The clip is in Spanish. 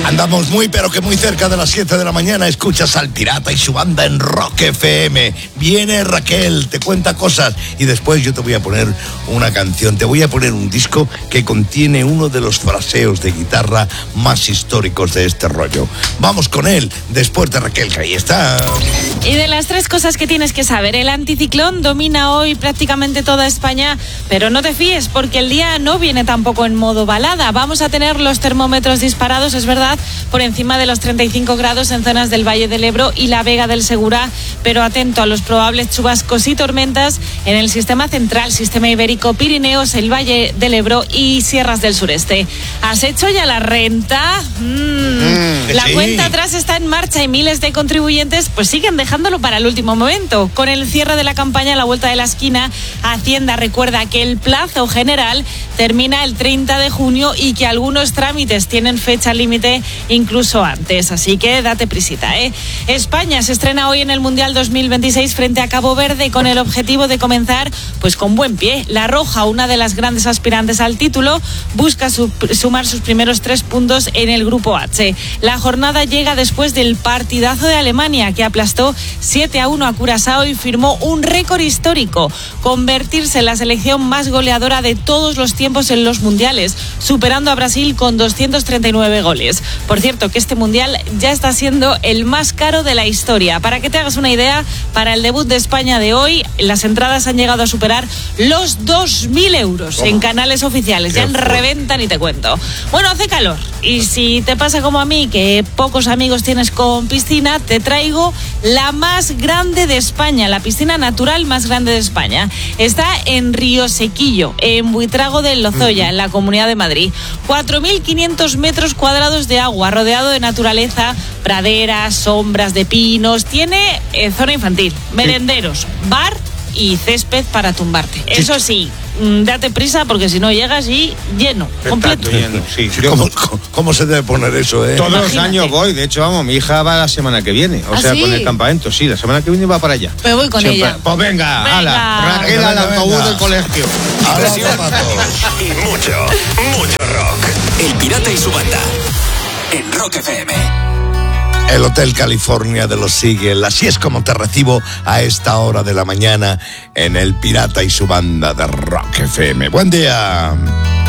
Andamos muy pero que muy cerca de las 7 de la mañana. Escuchas al Pirata y su banda en Rock FM. Viene Raquel, te cuenta cosas y después yo te voy a poner una canción. Te voy a poner un disco que contiene uno de los fraseos de guitarra más históricos de este rollo. Vamos con él después de Raquel, que ahí está. Y de las 3 cosas que tienes que saber, el anticiclón domina hoy prácticamente toda España, pero no te fíes porque el día no viene tampoco en modo balada. Vamos a tener los termómetros disparados, es verdad, por encima de los 35 grados en zonas del Valle del Ebro y la Vega del Segura, pero atento a los probables chubascos y tormentas en el sistema central, sistema ibérico, Pirineos, el Valle del Ebro y sierras del sureste. ¿Has hecho ya la renta? La sí. cuenta atrás está en marcha y miles de contribuyentes pues siguen dejándolo para el último momento. Con el cierre de la campaña a la vuelta de la esquina, Hacienda recuerda que el plazo general termina el 30 de junio y que algunos trámites tienen fecha límite incluso antes, así que date prisita, ¿eh? España se estrena hoy en el Mundial 2026 frente a Cabo Verde con el objetivo de comenzar pues con buen pie. La Roja, una de las grandes aspirantes al título, busca sumar sus primeros 3 puntos en el Grupo H. La jornada llega después del partidazo de Alemania que aplastó 7-1 a Curazao y firmó un récord histórico, convertirse en la selección más goleadora de todos los tiempos en los mundiales, superando a Brasil con 239 goles. Por cierto, que este mundial ya está siendo el más caro de la historia. Para que te hagas una idea, para el debut de España de hoy, las entradas han llegado a superar los 2.000 euros en canales oficiales. Ya en reventa ni te cuento. Bueno, hace calor. Y si te pasa como a mí, que pocos amigos tienes con piscina, te traigo la más grande de España, la piscina natural más grande de España. Está en Río Sequillo, en Buitrago del Lozoya, en la Comunidad de Madrid. 4.500 metros cuadrados de agua, rodeado de naturaleza, praderas, sombras de pinos. Tiene zona infantil, merenderos, bar y césped para tumbarte. Eso sí, date prisa porque si no llegas y lleno, completo. Lleno, sí. ¿Cómo se debe poner eso, eh? Todos los años voy, de hecho, vamos, mi hija va la semana que viene, o sea, ¿sí? con el campamento, sí, la semana que viene va para allá. Me voy con ella. Pues venga, ala, Raquel al autobús del colegio. Y mucho rock. El Pirata y su banda en Rock FM. El Hotel California de Los Sigel. Así es como te recibo a esta hora de la mañana en El Pirata y su banda de Rock FM. Buen día.